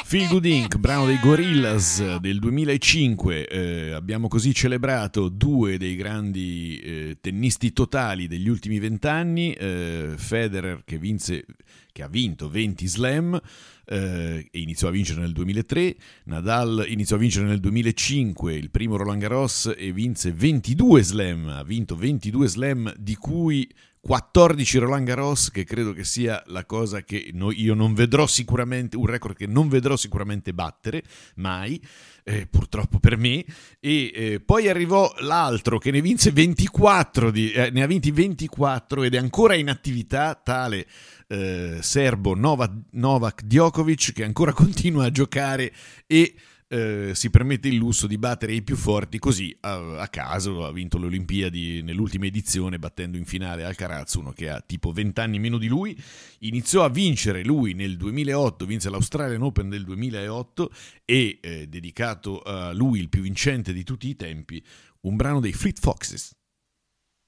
Feel Good Inc., brano dei Gorillaz del 2005. Abbiamo così celebrato due dei grandi tennisti totali degli ultimi 20 anni. Federer che ha vinto 20 slam e iniziò a vincere nel 2003. Nadal iniziò a vincere nel 2005 il primo Roland Garros e vinse 22 slam. Ha vinto 22 slam, di cui 14 Roland Garros, che credo che sia la cosa che io non vedrò sicuramente, un record che non vedrò sicuramente battere mai, purtroppo per me. E poi arrivò l'altro che ne vinse 24, ne ha vinti 24 ed è ancora in attività, tale serbo Novak Djokovic, che ancora continua a giocare e si permette il lusso di battere i più forti così a caso. Ha vinto le Olimpiadi nell'ultima edizione battendo in finale Alcaraz, uno che ha tipo 20 anni meno di lui. Iniziò a vincere lui nel 2008, vinse l'Australian Open del 2008 e dedicato a lui, il più vincente di tutti i tempi, un brano dei Fleet Foxes.